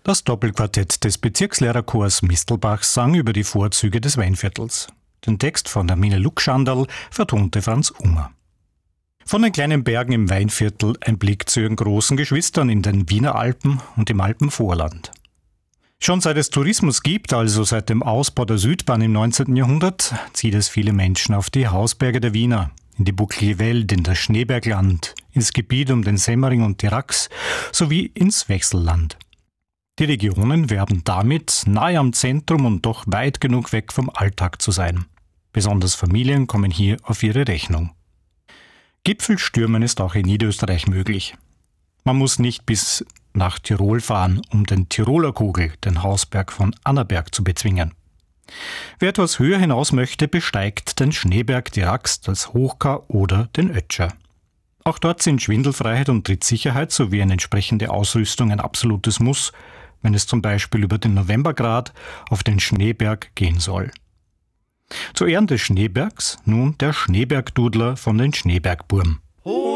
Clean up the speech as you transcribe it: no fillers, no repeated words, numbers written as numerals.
Das Doppelquartett des Bezirkslehrerchors Mistelbach sang über die Vorzüge des Weinviertels. Den Text von Hermine Luckschandl vertonte Franz Unger. Von den kleinen Bergen im Weinviertel ein Blick zu ihren großen Geschwistern in den Wiener Alpen und im Alpenvorland. Schon seit es Tourismus gibt, also seit dem Ausbau der Südbahn im 19. Jahrhundert, zieht es viele Menschen auf die Hausberge der Wiener, in die bucklige Welt, in das Schneebergland, ins Gebiet um den Semmering und die Rax sowie ins Wechselland. Die Regionen werben damit, nahe am Zentrum und doch weit genug weg vom Alltag zu sein. Besonders Familien kommen hier auf ihre Rechnung. Gipfelstürmen ist auch in Niederösterreich möglich. Man muss nicht bis nach Tirol fahren, um den Tiroler Kugel, den Hausberg von Annaberg, zu bezwingen. Wer etwas höher hinaus möchte, besteigt den Schneeberg, die Rax, das Hochkar oder den Ötscher. Auch dort sind Schwindelfreiheit und Trittsicherheit sowie eine entsprechende Ausrüstung ein absolutes Muss, wenn es zum Beispiel über den Novembergrad auf den Schneeberg gehen soll. Zu Ehren des Schneebergs nun der Schneebergdudler von den Schneebergburm.